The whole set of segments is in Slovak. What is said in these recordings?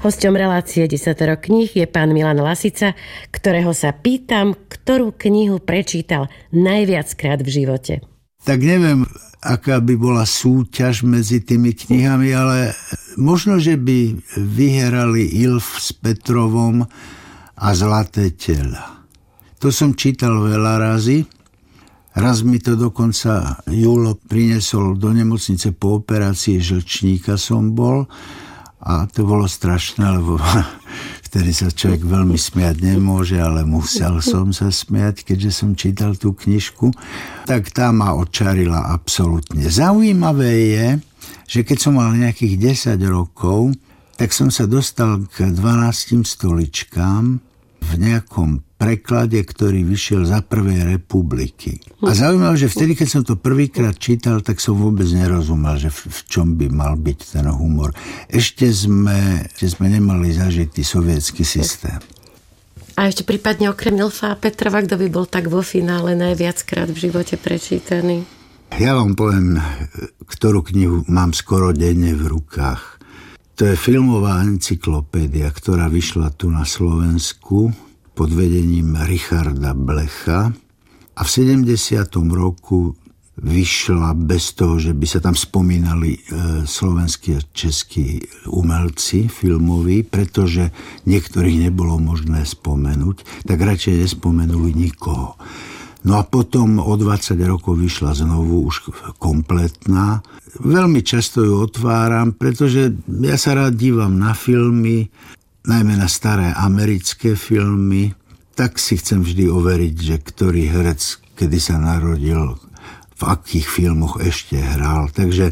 Hosťom relácie 10 kníh je pán Milan Lasica, ktorého sa pýtam, ktorú knihu prečítal najviackrát v živote. Tak neviem, aká by bola súťaž medzi tými knihami, ale možno, že by vyhrali Ilf s Petrovom a Zlaté tela. To som čítal veľa razy. Raz mi to dokonca Julo priniesol do nemocnice po operácii žlčníka som bol a to bolo strašné, lebo vtedy sa človek veľmi smiať nemôže, ale musel som sa smiať, keďže som čítal tú knižku. Tak tá ma očarila absolútne. Zaujímavé je, že keď som mal nejakých 10 rokov, tak som sa dostal k 12 stoličkám v nejakom preklade, ktorý vyšiel za prvej republiky. A zaujímavé, že vtedy, keď som to prvýkrát čítal, tak som vôbec nerozumel, že v čom by mal byť ten humor. Ešte sme nemali zažitý sovietský systém. A ešte prípadne okrem Ilfa a Petrova, kto by bol tak vo finále najviackrát v živote prečítaný? Ja vám poviem, ktorú knihu mám skoro denne v rukách. To je filmová encyklopédia, ktorá vyšla tu na Slovensku pod vedením Richarda Blecha a v 70. roku vyšla bez toho, že by sa tam spomínali slovenskí a českí umelci filmoví, pretože niektorých nebolo možné spomenúť, tak radšej nespomenuli nikoho. No a potom o 20 rokov vyšla znovu už kompletná. Veľmi často ju otváram, pretože ja sa rád dívam na filmy, najmä na staré americké filmy, tak si chcem vždy overiť, že ktorý herec, kedy sa narodil, v akých filmoch ešte hral. Takže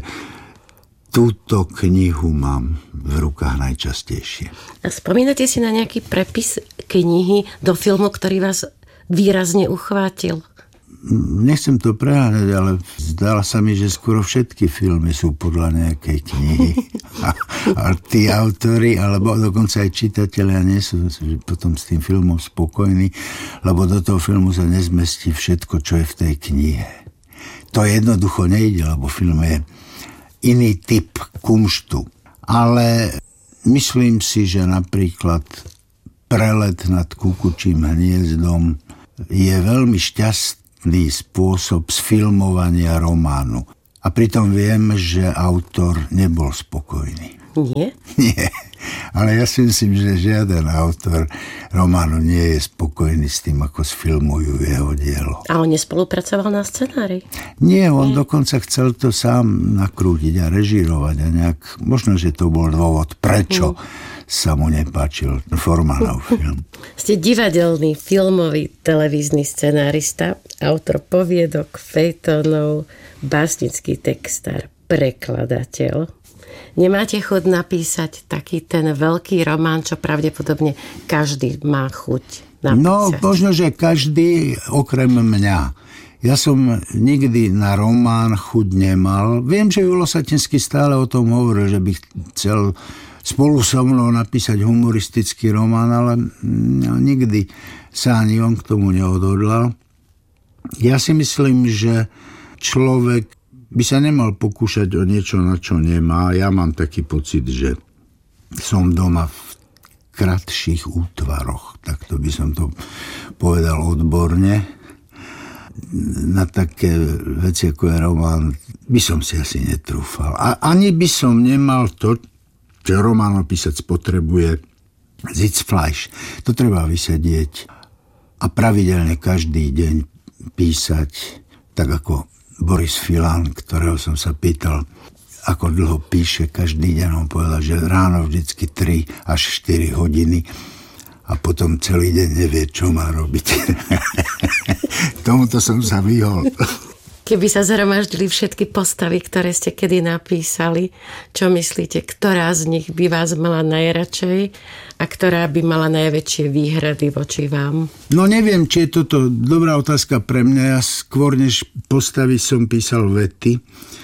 túto knihu mám v rukách najčastejšie. A spomínate si na nejaký prepis knihy do filmu, ktorý vás výrazne uchvátil? Nechcem to preháňať, ale zdalo sa mi, že skoro všetky filmy sú podľa nejakej knihy. A tí autori, alebo dokonca aj čitatelia nie sú potom s tým filmom spokojní, lebo do toho filmu sa nezmestí všetko, čo je v tej knihe. To jednoducho nejde, lebo film je iný typ kumštu. Ale myslím si, že napríklad Prelet nad kukučím hniezdom je veľmi šťastný spôsob sfilmovania románu. A pritom viem, že autor nebol spokojný. Nie? Nie. Ale ja si myslím, že žiaden autor románu nie je spokojný s tým, ako sfilmujú jeho dielo. A on nespolupracoval na scenári? Nie, on dokonca chcel to sám nakrútiť a režírovať a nejak, možno, že to bol dôvod, prečo sa mu nepáčil Formanov film. Ste divadelný, filmový, televízny scenárista, autor poviedok, fejtónov, básnický textár, prekladateľ. Nemáte chuť napísať taký ten veľký román, čo pravdepodobne každý má chuť napísať? No, možno, že každý okrem mňa. Ja som nikdy na román chuť nemal. Viem, že Julo Satinský stále o tom hovoril, že by chcel spolu so mnou napísať humoristický román, ale nikdy sa ani on k tomu neodhodlal. Ja si myslím, že človek by sa nemal pokúšať o niečo, na čo nemá. Ja mám taký pocit, že som doma v kratších útvaroch, tak to by som to povedal odborne. Na také veci, ako je román, by som si asi netrúfal. A ani by som nemal to, že román písať potrebuje Sitzfleisch. To treba vysedieť a pravidelne každý deň písať, tak ako Boris Filan, ktorého som sa pýtal, ako dlho píše každý deň. On povedal, že ráno vždycky 3 až 4 hodiny a potom celý deň nevie, čo má robiť. Tomuto som sa vyhol. Keby sa zhromaždili všetky postavy, ktoré ste kedy napísali, čo myslíte, ktorá z nich by vás mala najradšej a ktorá by mala najväčšie výhrady voči vám? No neviem, či je toto dobrá otázka pre mňa. Ja skôr než postavy som písal vety,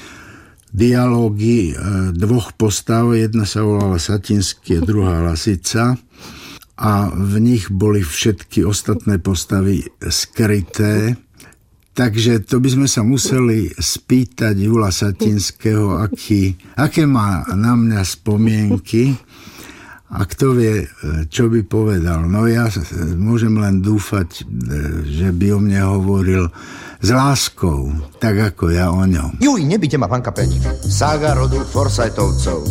dialógy dvoch postav. Jedna sa volala Satinský a druhá Lasica. A v nich boli všetky ostatné postavy skryté. Takže to by sme sa museli spýtať Jula Satinského, aké má na mňa spomienky. A kto vie, čo by povedal. No ja môžem len dúfať, že by o mne hovoril s láskou, tak ako ja o ňom. Juj, nebite ma, pán kapelník. Sága rodu Forsythovcov.